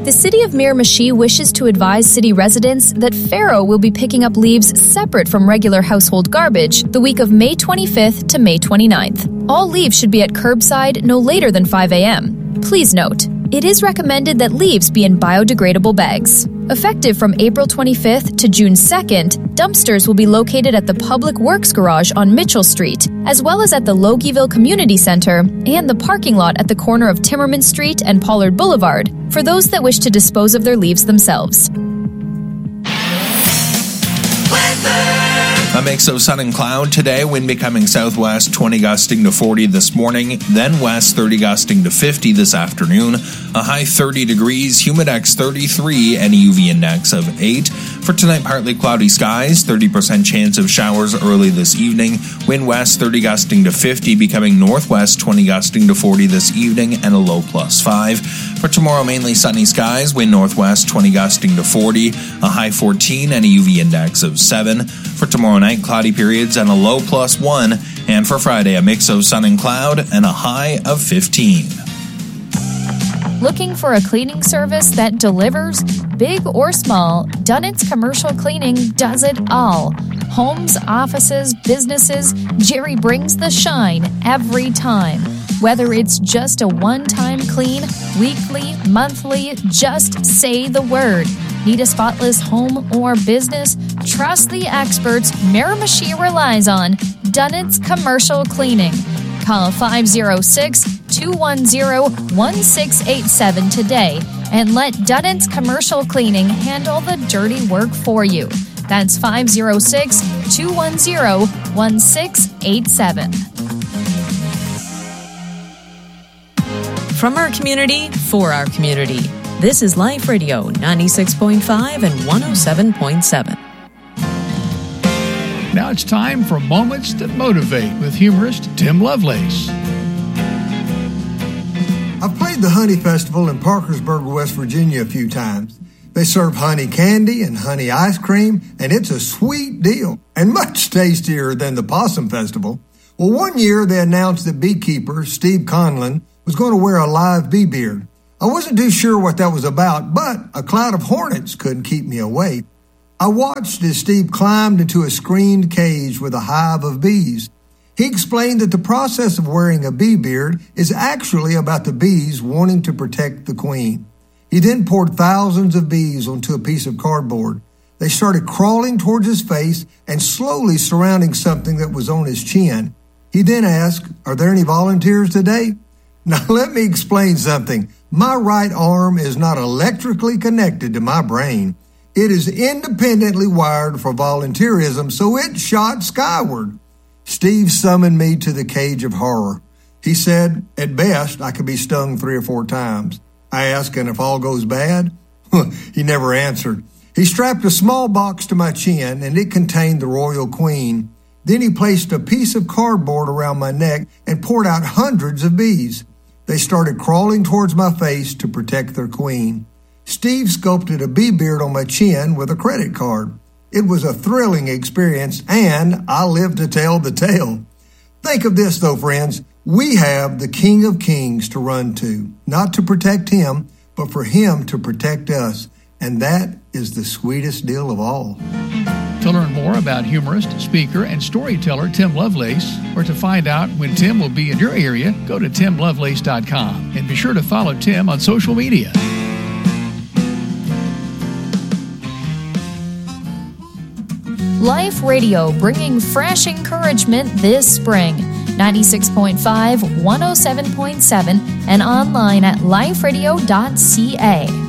The city of Miramichi wishes to advise city residents that Faro will be picking up leaves separate from regular household garbage the week of May 25th to May 29th. All leaves should be at curbside no later than 5 a.m. Please note, it is recommended that leaves be in biodegradable bags. Effective from April 25th to June 2nd, dumpsters will be located at the Public Works Garage on Mitchell Street, as well as at the Logieville Community Center and the parking lot at the corner of Timmerman Street and Pollard Boulevard, for those that wish to dispose of their leaves themselves. A mix of sun and cloud today, wind becoming southwest 20 gusting to 40 this morning, then west 30 gusting to 50 this afternoon, a high 30 degrees, humidex 33, and a UV index of 8. For tonight, partly cloudy skies, 30% chance of showers early this evening, wind west 30 gusting to 50, becoming northwest 20 gusting to 40 this evening, and a low +5. For tomorrow, mainly sunny skies, wind northwest 20 gusting to 40, a high 14, and a UV index of 7. For tomorrow night, cloudy periods and a low +1. And for Friday, a mix of sun and cloud and a high of 15. Looking for a cleaning service that delivers? Big or small, Dunnett's Commercial Cleaning does it all. Homes, offices, businesses, Jerry brings the shine every time. Whether it's just a one-time clean, weekly, monthly, just say the word. Need a spotless home or business? Trust the experts Miramichi relies on. Dunnett's Commercial Cleaning. Call 506-210-1687 today and let Dunnett's Commercial Cleaning handle the dirty work for you. That's 506-210-1687. From our community, for our community. This is Life Radio 96.5 and 107.7. Now it's time for Moments That Motivate with humorist Tim Lovelace. I've played the Honey Festival in Parkersburg, West Virginia a few times. They serve honey candy and honey ice cream, and it's a sweet deal and much tastier than the Possum Festival. Well, one year they announced that beekeeper Steve Conlon was going to wear a live bee beard. I wasn't too sure what that was about, but a cloud of hornets couldn't keep me awake. I watched as Steve climbed into a screened cage with a hive of bees. He explained that the process of wearing a bee beard is actually about the bees wanting to protect the queen. He then poured thousands of bees onto a piece of cardboard. They started crawling towards his face and slowly surrounding something that was on his chin. He then asked, "Are there any volunteers today?" Now let me explain something. My right arm is not electrically connected to my brain. It is independently wired for volunteerism, so it shot skyward. Steve summoned me to the cage of horror. He said, at best, I could be stung 3 or 4 times. I asked, and if all goes bad? He never answered. He strapped a small box to my chin, and it contained the royal queen. Then he placed a piece of cardboard around my neck and poured out hundreds of bees. They started crawling towards my face to protect their queen. Steve sculpted a bee beard on my chin with a credit card. It was a thrilling experience, and I lived to tell the tale. Think of this, though, friends. We have the King of Kings to run to, not to protect him, but for him to protect us. And that is the sweetest deal of all. To learn more about humorist, speaker, and storyteller Tim Lovelace, or to find out when Tim will be in your area, go to timlovelace.com. And be sure to follow Tim on social media. Life Radio, bringing fresh encouragement this spring. 96.5, 107.7, and online at liferadio.ca.